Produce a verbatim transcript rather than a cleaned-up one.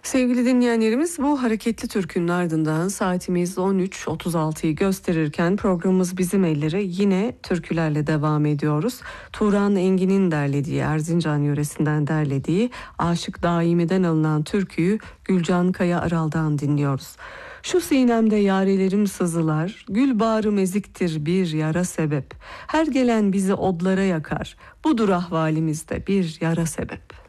Sevgili dinleyenlerimiz, bu hareketli türkünün ardından saatimiz on üç otuz altıyı gösterirken programımız Bizim Ellere yine türkülerle devam ediyoruz. Turan Engin'in derlediği, Erzincan yöresinden derlediği Aşık Daimi'den alınan türküyü Gülcan Kaya Aral'dan dinliyoruz. Şu sinemde yarelerim sızılar, gül bağrım eziktir bir yara sebep. Her gelen bizi odlara yakar, budur ahvalimizde bir yara sebep.